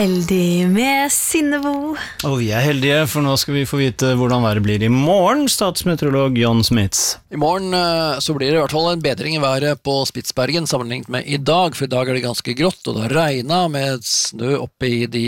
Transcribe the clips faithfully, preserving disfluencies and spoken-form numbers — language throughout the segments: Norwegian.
Heldig med Sinnebo. Og vi er heldige, for nå skal vi få vite hvordan været blir i morgen, statsmeteorolog John Smits. I morgen så blir det i hvert fall en bedring i været på Spitsbergen sammenlignet med i dag, for i dag er det ganske grått, og det har regnet med snø oppe i de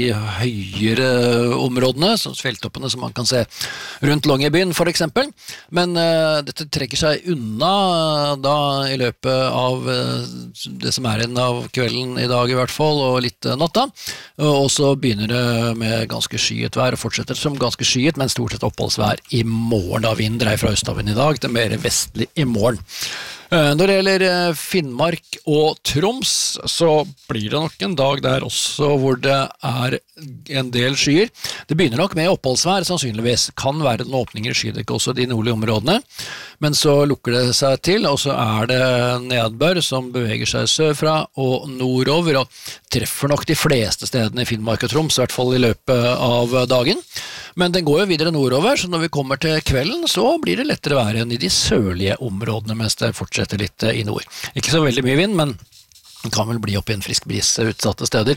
høyere områdene, som fjelltoppene som man kan se rundt Longyearbyen for eksempel. Men uh, dette trekker seg unna uh, da i løpet av uh, det som er igjen av kvelden i dag i hvert fall, og litt uh, natta. Og så begynner det med ganske skyet vær, og fortsetter som ganske skyet, men stort sett oppholdsvær i morgen, da vinden dreier fra østavind i dag til mer vestlig i morgen. Når det gjelder Finnmark og Troms, så blir det nok en dag der også hvor det er en del skyer. Det begynner nok med oppholdsvær, sannsynligvis. Kan være noen åpninger i skydekket også i de nordlige områdene, men så lukker det seg til, og så er det nedbør som beveger seg sørfra og nordover, og treffer nok de fleste stedene i Finnmark og Troms, i hvert fall i løpet av dagen. Men den går jo videre nordover, så når vi kommer til kvelden, så blir det lettere vær enn i de sørlige områdene, mens det fortsetter litt i nord. Ikke så veldig mye vind, men det kan vel bli opp i en frisk bris utsatte steder.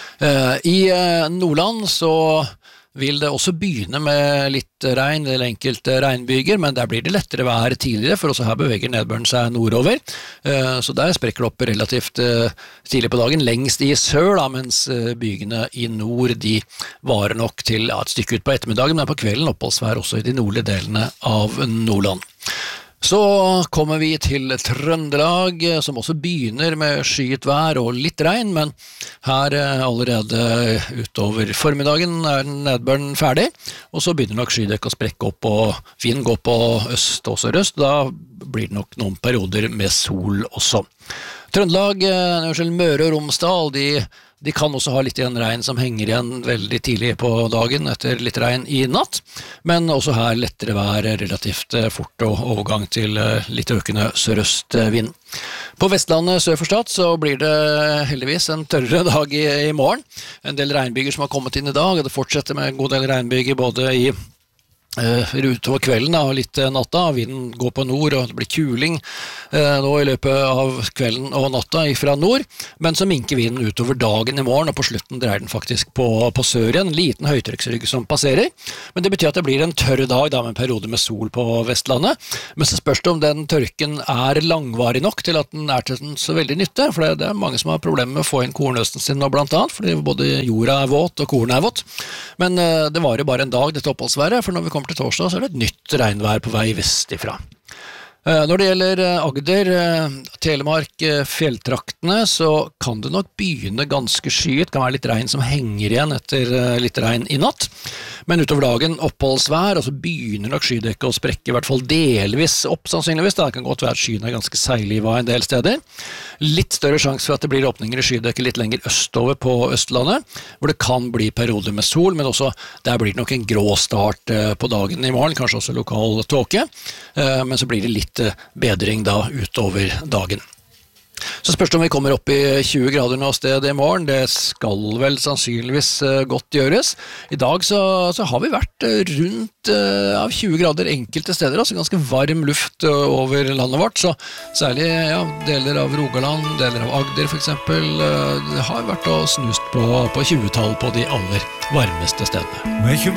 I Nordland så vil det også begynne med litt regn eller enkelte regnbyger, men der blir det lettere vær tidligere, for også her beveger nedbøren seg nordover. Så der sprekker det opp relativt tidlig på dagen, lengst i sør, da, mens bygene i nord de varer nok til ja, et stykke ut på ettermiddagen, men på kvelden oppholdsvær også i de nordlige delene av Nordland. Så kommer vi til Trøndelag, som også begynner med skyet vær og litt regn, men her allerede utover formiddagen er nedbøren ferdig, og så begynner nok skydekk å sprekke opp, og vinden går på øst og sørøst, da blir det nok noen perioder med sol også. Trøndelag, unnskyld, Møre og Romsdal, de De kan også ha litt igjen regn som henger igjen veldig tidlig på dagen etter litt regn i natt, men også her lettere vær relativt fort og overgang til litt økende sørøstvind. På Vestlandet sør for Stad så blir det heldigvis en tørrere dag i, i morgen. En del regnbyger som har kommet inn i dag, og det fortsetter med en god del regnbyger både i Uh, utover kvelden da, og litt uh, natta. Vinden går på nord, og det blir kuling uh, nå i løpet av kvelden og natta fra nord, men så minker vinden utover dagen i morgen, og på slutten dreier den faktisk på, på sør igjen, en liten høytrykksrygg som passerer, men det betyr at det blir en tørr dag da, med en periode med sol på Vestlandet, men så spørs det om den tørken er langvarig nok til at den er til den så veldig nytte, for det, det er mange som har problemer med å få inn kornøsten sin nå blant annet, fordi både jorda er våt og kornet er vått, men uh, det varer bare en dag dette oppholdsværet, for når vi kommer til torsdag så er det et nytt regnvær på vei vest ifra. Når det gjelder Agder, Telemark, fjelltraktene, så kan det nok begynne ganske skyet, kan være litt regn som henger igjen etter litt regn i natt, men utover dagen oppholdsvær, og så begynner nok skydekket å sprekke i hvert fall delvis opp sannsynligvis, det kan godt være at skyen er ganske seigliva en del steder. Litt større sjanse for at det blir åpninger i skydekket litt lenger østover på Østlandet, hvor det kan bli perioder med sol, men også der blir det nok en grå start på dagen i morgen, kanskje også lokal tåke, men så blir det litt bedring da utover dagen. Så spørs det om vi kommer opp i tjue grader nå sted i morgen, det skal vel sannsynligvis godt gjøres. I dag så, så har vi vært rundt uh, av tjue grader enkelte steder, altså ganske varm luft uh, over landet vårt, så særlig ja, deler av Rogaland, deler av Agder for eksempel, uh, det har vært å snust på, på tjue-tall på de aller varmeste stedene.